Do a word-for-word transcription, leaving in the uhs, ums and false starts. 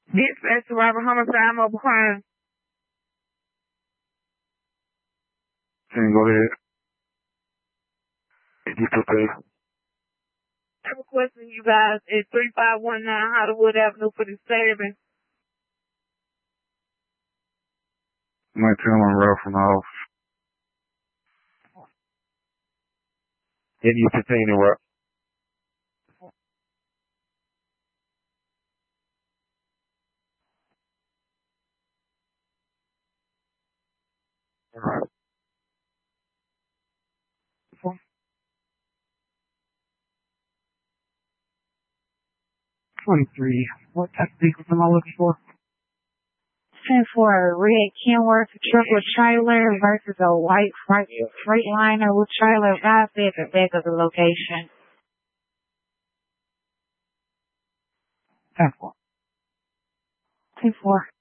Dispatch to Robert Homicide Mobile Crime. Can you go ahead? You prepared? I'm requesting you guys at three five one nine Hollywood Avenue for disturbance. My telling Ralph from the house. If you continue, Ralph. twenty-three. What type of vehicle am I looking for? ten for a red Kenworth truck with trailer versus a white Freightliner with trailer. Right there at the back of the location. ten four. ten four.